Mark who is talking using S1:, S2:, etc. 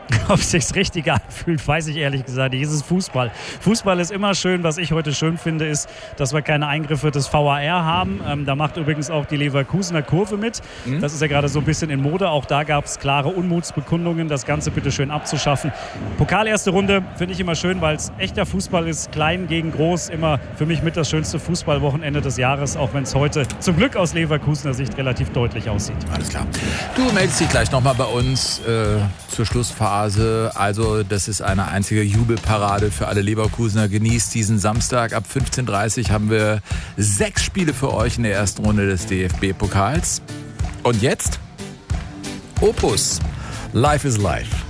S1: Ob es sich richtig anfühlt, weiß ich ehrlich gesagt nicht. Es ist Fußball. Fußball ist immer schön. Was ich heute schön finde, ist, dass wir keine Eingriffe des VAR haben. Da macht übrigens auch die Leverkusener Kurve mit. Das ist ja gerade so ein bisschen in Mode. Auch da gab es klare Unmutsbekundungen, das Ganze bitte schön abzuschaffen. Pokal erste Runde finde ich immer schön, weil es echter Fußball ist. Klein gegen groß. Immer für mich mit das schönste Fußballwochenende des Jahres. Auch wenn es heute zum Glück aus Leverkusener Sicht relativ deutlich aussieht.
S2: Alles klar. Du meldest dich gleich nochmal bei uns zur Schlussphase. Also das ist eine einzige Jubelparade für alle Leverkusener. Genießt diesen Samstag. Ab 15:30 Uhr haben wir 6 Spiele für euch in der ersten Runde des DFB-Pokals. Und jetzt Opus. Life is Life.